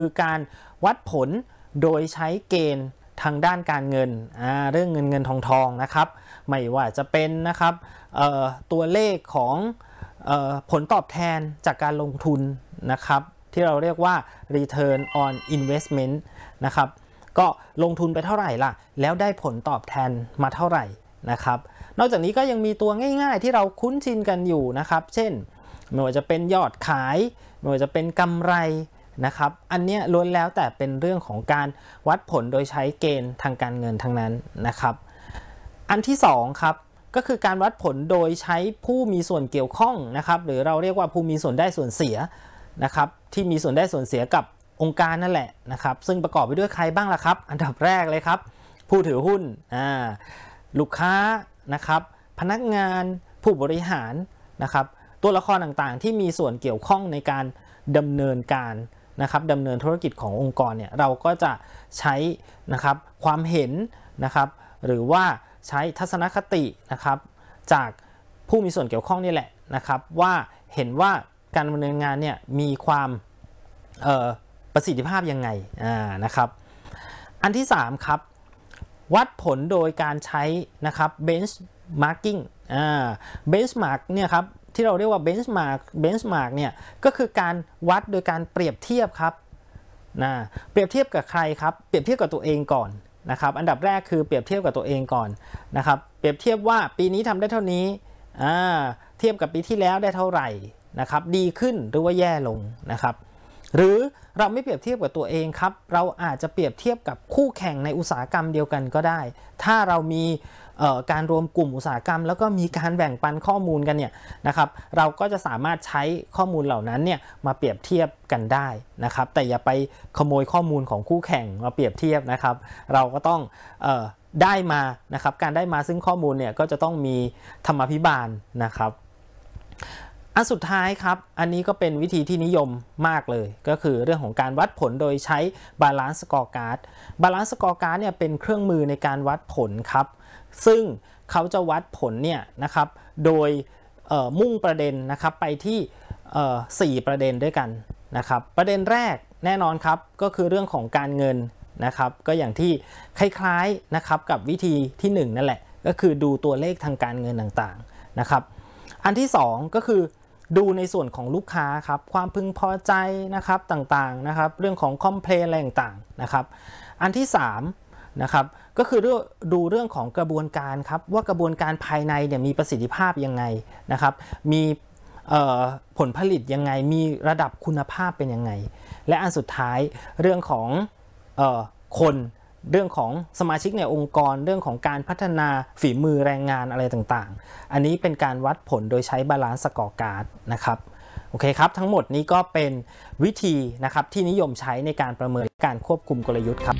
คือการวัดผลโดยใช้เกณฑ์ทางด้านการเงินเรื่องเงินทองนะครับไม่ว่าจะเป็นนะครับตัวเลขของผลตอบแทนจากการลงทุนนะครับที่เราเรียกว่า return on investment นะครับก็ลงทุนไปเท่าไหร่ล่ะแล้วได้ผลตอบแทนมาเท่าไหร่นะครับนอกจากนี้ก็ยังมีตัวง่ายๆที่เราคุ้นชินกันอยู่นะครับเช่นไม่ว่าจะเป็นยอดขายไม่ว่าจะเป็นกำไรนะครับอันนี้ล้วนแล้วแต่เป็นเรื่องของการวัดผลโดยใช้เกณฑ์ทางการเงินทั้งนั้นนะครับอันที่2ครับก็คือการวัดผลโดยใช้ผู้มีส่วนเกี่ยวข้องนะครับหรือเราเรียกว่าผู้มีส่วนได้ส่วนเสียนะครับที่มีส่วนได้ส่วนเสียกับองค์การนั่นแหละนะครับซึ่งประกอบไปด้วยใครบ้างล่ะครับอันดับแรกเลยครับผู้ถือหุ้นลูกค้านะครับพนักงานผู้บริหารนะครับตัวละครต่างๆที่มีส่วนเกี่ยวข้องในการดำเนินการนะครับดำเนินธุรกิจขององค์กรเนี่ยเราก็จะใช้นะครับความเห็นนะครับหรือว่าใช้ทัศนคตินะครับจากผู้มีส่วนเกี่ยวข้องนี่แหละนะครับว่าเห็นว่าการดำเนินงานเนี่ยมีความประสิทธิภาพยังไงนะครับอันที่3ครับวัดผลโดยการใช้นะครับ benchmarking benchmark เนี่ยครับที่เราเรียกว่า benchmark เนี่ยก็คือการวัดโดยการเปรียบเทียบครับเปรียบเทียบกับใครครับเปรียบเทียบกับตัวเองก่อนนะครับอันดับแรกคือเปรียบเทียบกับตัวเองก่อนนะครับเปรียบเทียบว่าปีนี้ทำได้เท่านี้เทียบกับปีที่แล้วได้เท่าไหร่นะครับดีขึ้นหรือว่าแย่ลงนะครับหรือเราไม่เปรียบเทียบกับตัวเองครับเราอาจจะเปรียบเทียบกับคู่แข่งในอุตสาหกรรมเดียวกันก็ได้ถ้าเรามีการรวมกลุ่มอุตสาหกรรมแล้วก็มีการแบ่งปันข้อมูลกันเนี่ยนะครับเราก็จะสามารถใช้ข้อมูลเหล่านั้นเนี่ยมาเปรียบเทียบกันได้นะครับแต่อย่าไปขโมยข้อมูลของคู่แข่งมาเปรียบเทียบนะครับเราก็ต้องได้มานะครับการได้มาซึ่งข้อมูลเนี่ยก็จะต้องมีธรรมาภิบาลนะครับอันสุดท้ายครับอันนี้ก็เป็นวิธีที่นิยมมากเลยก็คือเรื่องของการวัดผลโดยใช้ Balance Scorecard Balance Scorecard เนี่ยเป็นเครื่องมือในการวัดผลครับซึ่งเขาจะวัดผลเนี่ยนะครับโดยมุ่งประเด็นนะครับไปที่4ประเด็นด้วยกันนะครับประเด็นแรกแน่นอนครับก็คือเรื่องของการเงินนะครับก็อย่างที่คล้ายๆนะครับกับวิธีที่1นั่นแหละก็คือดูตัวเลขทางการเงินต่างๆนะครับอันที่2ก็คือดูในส่วนของลูกค้าครับความพึงพอใจนะครับต่างๆนะครับเรื่องของคอมเพลนอะไรต่างๆนะครับอันที่3นะครับก็คือดูเรื่องของกระบวนการครับว่ากระบวนการภายในเนี่ยมีประสิทธิภาพยังไงนะครับมีผลผลิตยังไงมีระดับคุณภาพเป็นยังไงและอันสุดท้ายเรื่องของคนเรื่องของสมาชิกในองค์กรเรื่องของการพัฒนาฝีมือแรงงานอะไรต่างๆอันนี้เป็นการวัดผลโดยใช้ Balance Scorecard นะครับโอเคครับทั้งหมดนี้ก็เป็นวิธีนะครับที่นิยมใช้ในการประเมินการควบคุมกลยุทธ์ครับ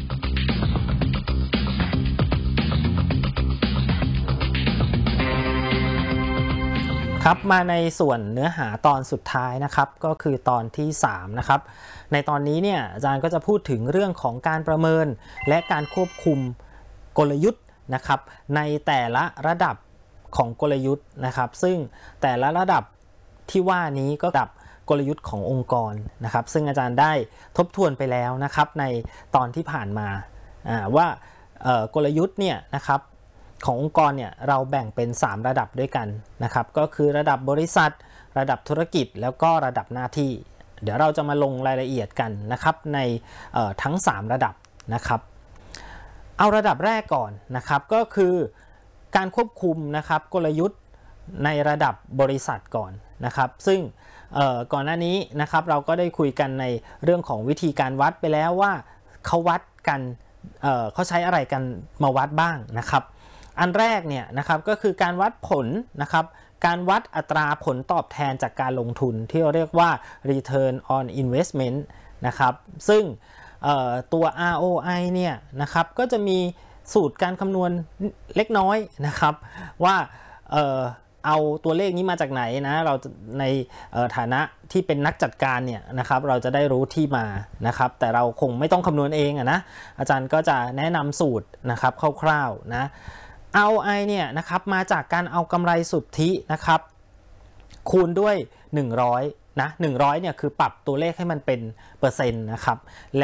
ครับมาในส่วนเนื้อหาตอนสุดท้ายนะครับก็คือตอนที่3นะครับในตอนนี้เนี่ยอาจารย์ก็จะพูดถึงเรื่องของการประเมินและการควบคุมกลยุทธ์นะครับในแต่ละระดับของกลยุทธ์นะครับซึ่งแต่ละระดับที่ว่านี้ก็ระดับกลยุทธ์ขององค์กรนะครับซึ่งอาจารย์ได้ทบทวนไปแล้วนะครับในตอนที่ผ่านมาว่ากลยุทธ์เนี่ยนะครับขององค์กรเนี่ยเราแบ่งเป็น3ระดับด้วยกันนะครับก็คือระดับบริษัทระดับธุรกิจแล้วก็ระดับหน้าที่เดี๋ยวเราจะมาลงรายละเอียดกันนะครับในทั้ง3ระดับนะครับเอาระดับแรกก่อนนะครับก็คือการควบคุมนะครับกลยุทธ์ในระดับบริษัทก่อนนะครับซึ่งก่อนหน้านี้นะครับเราก็ได้คุยกันในเรื่องของวิธีการวัดไปแล้วว่าเขาวัดกันเขาใช้อะไรกันมาวัดบ้างนะครับอันแรกเนี่ยนะครับก็คือการวัดผลนะครับการวัดอัตราผลตอบแทนจากการลงทุนที่เราเรียกว่า return on investment นะครับซึ่งตัว ROI เนี่ยนะครับก็จะมีสูตรการคำนวณเล็กน้อยนะครับว่าเอาตัวเลขนี้มาจากไหนนะเราในฐานะที่เป็นนักจัดการเนี่ยนะครับเราจะได้รู้ที่มานะครับแต่เราคงไม่ต้องคำนวณเองนะอาจารย์ก็จะแนะนำสูตรนะครับคร่าวๆนะROI เนี่ยนะครับมาจากการเอากำไรสุทธินะครับคูณด้วย100 นะ100เนี่ยคือปรับตัวเลขให้มันเป็นเปอร์เซ็นต์นะครับ